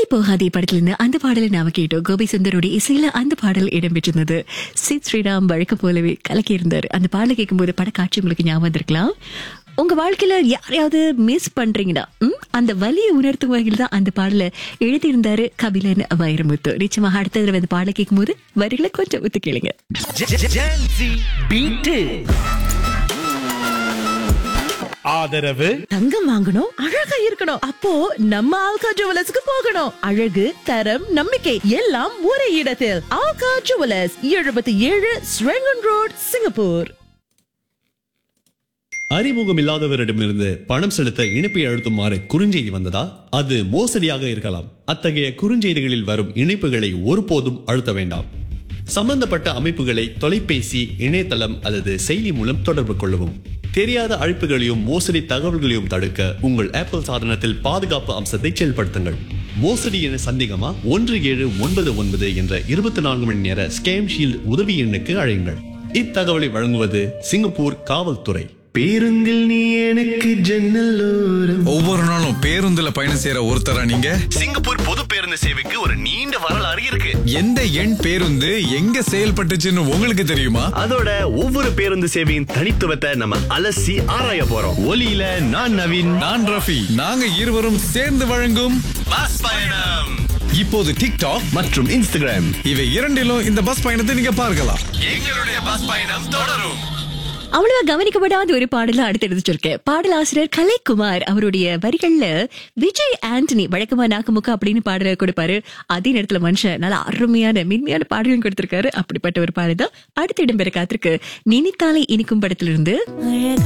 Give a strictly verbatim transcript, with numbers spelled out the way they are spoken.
வேலை போகாதே படத்துல இருந்து அந்த பாடலை நாம கேட்டோம். கோபி சுந்தரோட இசையில அந்த பாடல் இடம்பெற்றிருந்தது. சித் ஸ்ரீராம் வழக்கம் போலவே கலக்கி இருந்தார். அந்த பாடலை கேட்கும் போது படக்காட்சி உங்களுக்கு ஞாபகம் வந்திருக்கலாம். உங்க வாழ்க்கையில யாரையாவது மிஸ் பண்றீங்கன்னா அந்த வலியை உணர்த்தும் வகையில் தான் அந்த பாடல எழுதியிருந்தாரு கபிலன் வைரமுத்து. நிச்சயமாக அடுத்த தடவை அந்த பாடலை கேட்கும் போது வரிகளை கொஞ்சம் ஒத்து கேளுங்க. ஆதரவு தங்கம் வாங்கணும், அழகா இருக்கணும். அப்போ நம்ம ஆல்கா ஜுவல்லர்ஸ்க்கு போகணும். அழகு, தரம், நம்பிக்கை எல்லாம் ஒரே இடத்தில். ஆல்கா ஜுவல்லர்ஸ், எழுபத்தி ஏழு ஸ்ரெங்கன் ரோட், சிங்கப்பூர். அறிமுகம் இல்லாதவரிடமிருந்து பணம் செலுத்த இணைப்பை அழுத்துமாறு குறுஞ்செய்தி வந்ததா? அது மோசடியாக இருக்கலாம். அத்தகைய குறுஞ்செய்திகளில் வரும் இணைப்புகளை ஒருபோதும் அழுத்த வேண்டாம். சம்பந்தப்பட்ட அமைப்புகளை தொலைபேசி, இணையதளம் அல்லது செயலி மூலம் தொடர்பு கொள்ளவும். தெரியாத அழைப்புகளையும் மோசடி தகவல்களையும் தடுக்க உங்கள் ஆப்பிள் சாதனத்தில் பாதுகாப்பு அம்சத்தை செயல்படுத்துங்கள். மோசடி என சந்தேகமா? ஒன்று ஏழு ஒன்பது ஒன்பது என்ற இருபத்தி நான்கு மணி நேர ஸ்கேம் ஷீல்ட் உதவி எண்ணுக்கு அழையுங்கள். இத்தகவலை வழங்குவது சிங்கப்பூர் காவல்துறை. பேருந்தில் நீ எனக்கு ஜன்னலோரம். ஒவ்வொரு நாளும் பேருந்துல பயணம் செய்யற ஒருத்தரா நீங்க? சிங்கப்பூர் பொது பேருந்து சேவைக்கு ஒரு நீண்ட வரலாறு இருக்கு. எந்த எண் பேருந்து எங்க செயல்பட்டுச்சுன்னு உங்களுக்கு தெரியுமா? அதோட ஒவ்வொரு பேருந்து சேவையின் தனித்துவத்தை நம்ம அலசி ஆராய போறோம். ஒலியில நான் நவீன், நான் ரஃபி. நாங்க இருவரும் சேர்ந்து வழங்கும் பஸ் பயணம். இப்போது டிக்டாக் மற்றும் இன்ஸ்டாகிராம் இவை இரண்டிலும் இந்த பஸ் பயணத்தை நீங்க பார்க்கலாம். எங்களுடைய பஸ் பயணம் தொடரும். அவ்வளவா கவனிக்கப்படாத ஒரு பாடல அடுத்து எடுத்து சொல்லிருக்கேன். பாடலாசிரியர் கலைக்குமார் அவருடைய வரிகள்ல விஜய் ஆண்டனி வழக்கமா நாக்குமுக்க அப்படின்னு பாடல கொடுப்பாரு. அதே நேரத்துல மனுஷன் நல்ல அருமையான மென்மையான பாடலும் கொடுத்திருக்காரு. அப்படிப்பட்ட ஒரு பாடல் தான் அடுத்த இடம்பெற காத்திருக்கு. நினைத்தாலே இனிக்கும் படத்திலிருந்து